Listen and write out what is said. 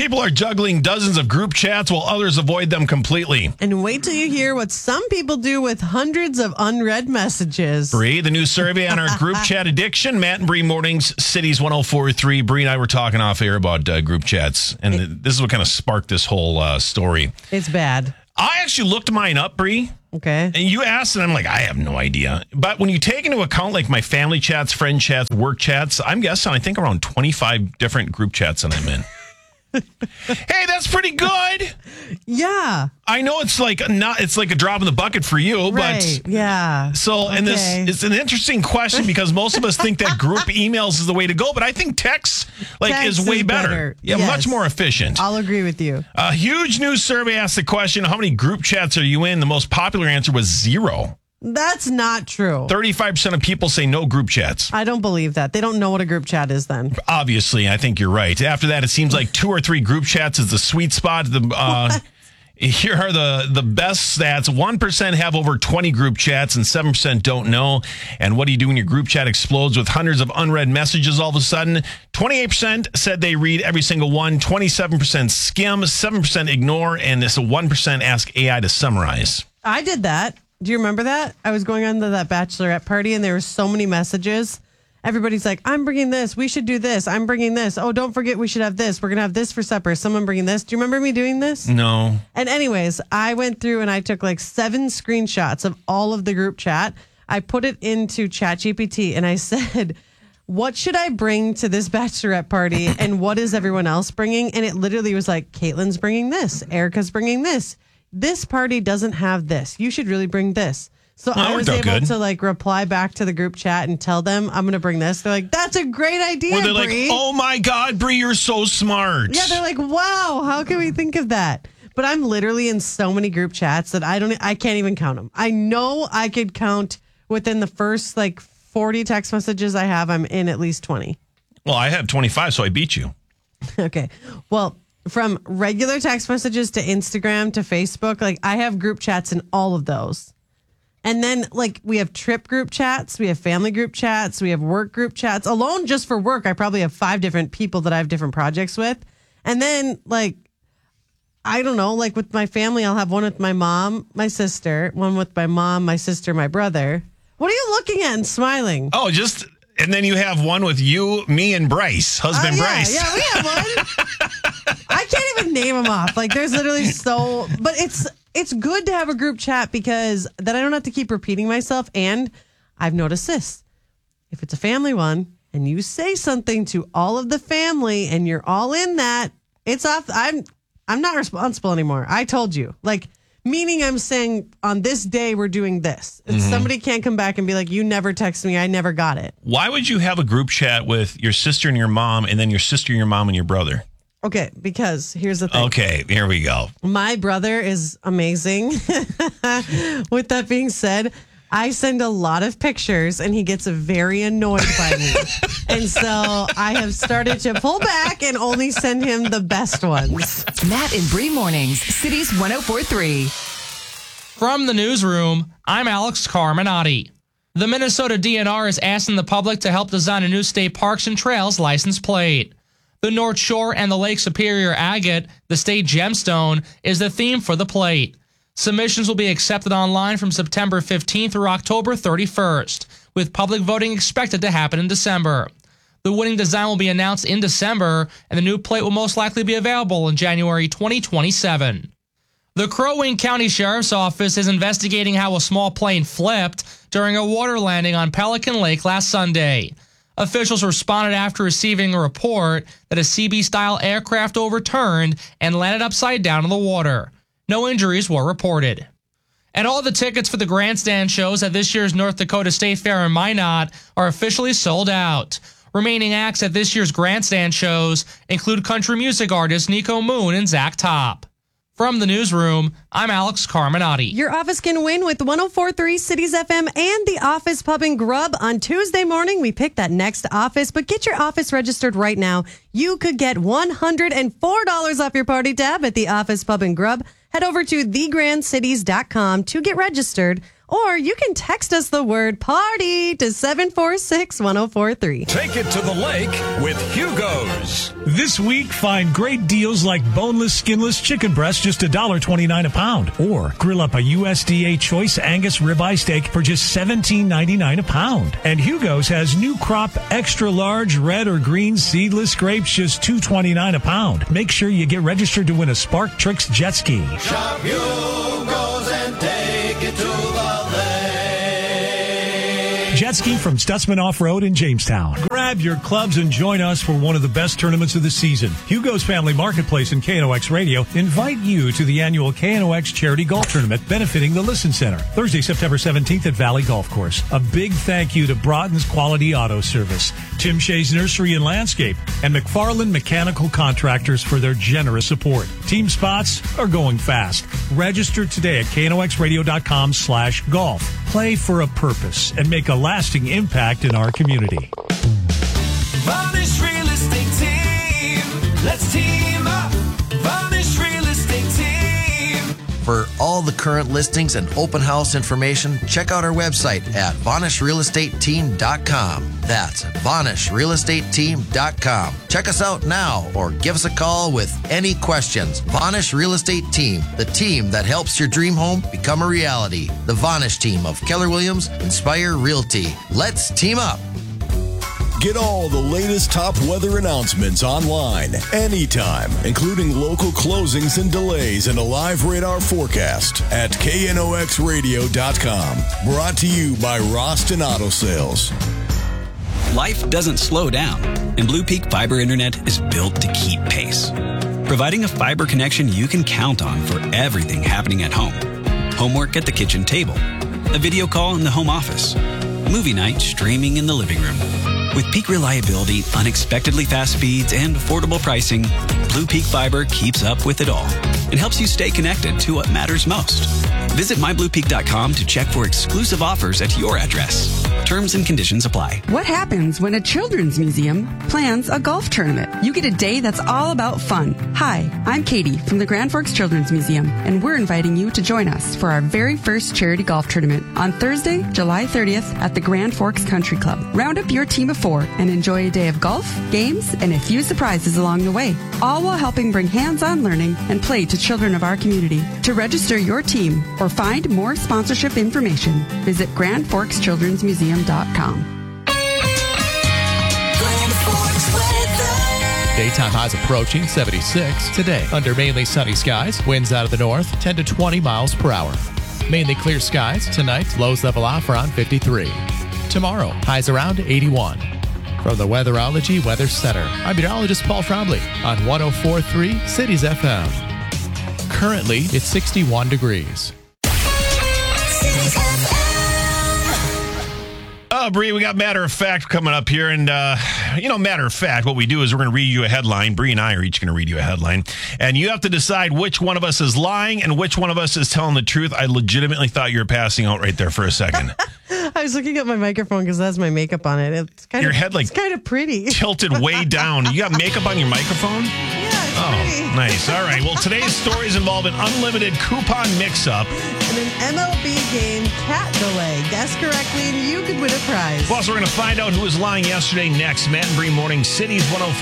people are juggling dozens of group chats while others avoid them completely. And wait till you hear what some people do with hundreds of unread messages. Bree, the new survey on our group chat addiction. Matt and Bree Mornings, Cities 104.3. Bree and I were talking off air about group chats, and this is what kind of sparked this whole story. It's bad. I actually looked mine up, Bree. Okay. And you asked, and I'm like, I have no idea. But when you take into account like my family chats, friend chats, work chats, I'm guessing I think around 25 different group chats that I'm in. Hey, that's pretty good. Yeah. I know it's like a drop in the bucket for you, right. but yeah. So, and it's an interesting question because most of us think that group emails is the way to go, but I think text is way better. Yeah, yes. Much more efficient. I'll agree with you. A huge new survey asked the question, how many group chats are you in? The most popular answer was 0. That's not true. 35% of people say no group chats. I don't believe that. They don't know what a group chat is then. Obviously, I think you're right. After that, it seems like 2 or 3 group chats is the sweet spot. Here are the best stats. 1% have over 20 group chats and 7% don't know. And what do you do when your group chat explodes with hundreds of unread messages all of a sudden? 28% said they read every single one. 27% skim. 7% ignore. And this 1% ask AI to summarize. I did that. Do you remember that? I was going on to that bachelorette party and there were so many messages. Everybody's like, I'm bringing this. We should do this. I'm bringing this. Oh, don't forget we should have this. We're going to have this for supper. Someone bringing this. Do you remember me doing this? No. And anyways, I went through and I took like 7 screenshots of all of the group chat. I put it into ChatGPT and I said, what should I bring to this bachelorette party? And what is everyone else bringing? And it literally was like, Caitlin's bringing this. Erica's bringing this. This party doesn't have this. You should really bring this. So I was able to like reply back to the group chat and tell them I'm going to bring this. They're like, that's a great idea, they're Bree. like, oh my God, Bree, you're so smart. Yeah, they're like, wow, how can we think of that? But I'm literally in so many group chats that I can't even count them. I know I could count within the first like 40 text messages I have, I'm in at least 20. Well, I have 25, so I beat you. Okay. Well, from regular text messages to Instagram to Facebook, like I have group chats in all of those. And then like we have trip group chats, we have family group chats, we have work group chats. Alone just for work, I probably have 5 different people that I have different projects with. And then like, I don't know, like with my family, I'll have one with my mom, my sister, one with my mom, my sister, my brother. What are you looking at and smiling? Oh, and then you have one with you, me, and Bryce, husband Bryce. Yeah, we have one. I can't even name them off. Like, there's literally but it's good to have a group chat because then I don't have to keep repeating myself. And I've noticed this. If it's a family one and you say something to all of the family and you're all in that, it's off. I'm not responsible anymore. I told you. Like, meaning I'm saying on this day we're doing this. And somebody can't come back and be like, you never texted me. I never got it. Why would you have a group chat with your sister and your mom and then your sister, your mom, and your brother? Okay, because here's the thing. Okay, here we go. My brother is amazing. With that being said, I send a lot of pictures and he gets very annoyed by me. And so I have started to pull back and only send him the best ones. Matt and Bree Mornings, Cities 104.3. From the newsroom, I'm Alex Carminati. The Minnesota DNR is asking the public to help design a new state parks and trails license plate. The North Shore and the Lake Superior Agate, the state gemstone, is the theme for the plate. Submissions will be accepted online from September 15th through October 31st, with public voting expected to happen in December. The winning design will be announced in December, and the new plate will most likely be available in January 2027. The Crow Wing County Sheriff's Office is investigating how a small plane flipped during a water landing on Pelican Lake last Sunday. Officials responded after receiving a report that a CB-style aircraft overturned and landed upside down in the water. No injuries were reported. And all the tickets for the grandstand shows at this year's North Dakota State Fair in Minot are officially sold out. Remaining acts at this year's grandstand shows include country music artists Nico Moon and Zach Top. From the newsroom, I'm Alex Carminati. Your office can win with 104.3 Cities FM and the Office Pub and Grub. On Tuesday morning, we pick that next office, but get your office registered right now. You could get $104 off your party tab at the Office Pub and Grub. Head over to thegrandcities.com to get registered Or you can text us the word party to 746-1043. Take it to the lake with Hugo's. This week, find great deals like boneless, skinless chicken breasts, just $1.29 a pound. Or grill up a USDA Choice Angus ribeye steak for just $17.99 a pound. And Hugo's has new crop extra large red or green seedless grapes, just $2.29 a pound. Make sure you get registered to win a Spark Tricks jet ski. Shop Hugo's and take it to the lake. Jet ski from Stutzman Off-Road in Jamestown. Grab your clubs and join us for one of the best tournaments of the season. Hugo's Family Marketplace and KNOX Radio invite you to the annual KNOX Charity Golf Tournament benefiting the Listen Center. Thursday, September 17th at Valley Golf Course. A big thank you to Broughton's Quality Auto Service, Tim Shea's Nursery and Landscape, and McFarland Mechanical Contractors for their generous support. Team spots are going fast. Register today at knoxradio.com/golf. Play for a purpose and make a lasting impact in our community. Varnish Real Estate Team. Let's team up. Varnish Real Estate Team. For all the current listings and open house information, check out our website at VanishRealEstateTeam.com. That's VanishRealEstateTeam.com. Check us out now or give us a call with any questions. Vanish Real Estate Team, the team that helps your dream home become a reality. The Vanish team of Keller Williams Inspire Realty. Let's team up. Get all the latest top weather announcements online, anytime, including local closings and delays and a live radar forecast at knoxradio.com. Brought to you by Roston Auto Sales. Life doesn't slow down, and Blue Peak Fiber Internet is built to keep pace. Providing a fiber connection you can count on for everything happening at home. Homework at the kitchen table, a video call in the home office, movie night streaming in the living room. With peak reliability, unexpectedly fast speeds, and affordable pricing, Blue Peak Fiber keeps up with it all and helps you stay connected to what matters most. Visit mybluepeak.com to check for exclusive offers at your address. Terms and conditions apply. What happens when a children's museum plans a golf tournament? You get a day that's all about fun. Hi, I'm Katie from the Grand Forks Children's Museum, and we're inviting you to join us for our very first charity golf tournament on Thursday, July 30th at the Grand Forks Country Club. Round up your team of 4 and enjoy a day of golf, games, and a few surprises along the way, all while helping bring hands-on learning and play to children of our community. To register your team or find more sponsorship information, visit GrandForksChildren'sMuseum.com. Daytime highs approaching 76 today. Under mainly sunny skies, winds out of the north 10 to 20 miles per hour. Mainly clear skies tonight, lows level off around 53. Tomorrow, highs around 81. From the Weatherology Weather Center, I'm meteorologist Paul Trombley on 104.3 Cities FM. Currently, it's 61 degrees. Bree, we got Matter of Fact coming up here. And, Matter of Fact, what we do is we're going to read you a headline. Bree and I are each going to read you a headline. And you have to decide which one of us is lying and which one of us is telling the truth. I legitimately thought you were passing out right there for a second. I was looking at my microphone because it has my makeup on it. It's kind Your of, head, like, it's kind of pretty. Tilted way down. You got makeup on your microphone? Yeah, it's pretty. Nice. All right. Well, today's stories involve an unlimited coupon mix-up. And an MLB game cat delay. Guess correctly and you could win a prize. Plus, we're going to find out who was lying yesterday next. Matt and Bree Morning Cities 104.